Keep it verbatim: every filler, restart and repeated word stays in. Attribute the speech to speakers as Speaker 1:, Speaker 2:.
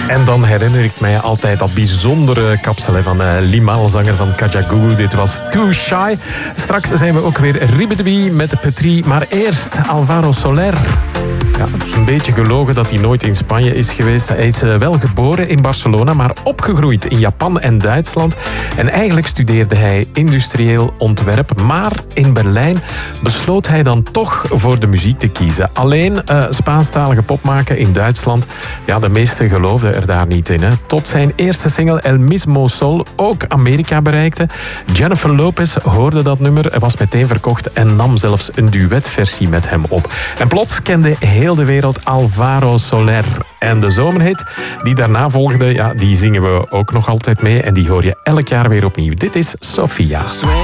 Speaker 1: En dan herinner ik mij altijd dat bijzondere kapsel hè, van uh, Limahl, zanger van Kajagoogoo. Dit was Too Shy. Straks zijn we ook weer Ribedeby met Petri. Maar eerst Alvaro Soler. Ja, het is een beetje gelogen dat hij nooit in Spanje is geweest. Hij is wel geboren in Barcelona, maar opgegroeid in Japan en Duitsland. En eigenlijk studeerde hij industrieel ontwerp. Maar in Berlijn besloot hij dan toch voor de muziek te kiezen. Alleen uh, Spaanstalige pop maken in Duitsland. Ja, de meesten geloofden er daar niet in. Hè. Tot zijn eerste single El Mismo Sol ook Amerika bereikte. Jennifer Lopez hoorde dat nummer, was meteen verkocht en nam zelfs een duetversie met hem op. En plots kende heel de wereld Alvaro Soler. En de zomerhit die daarna volgde, ja, die zingen we ook nog altijd mee. En die hoor je elk jaar weer opnieuw. Dit is Sofia.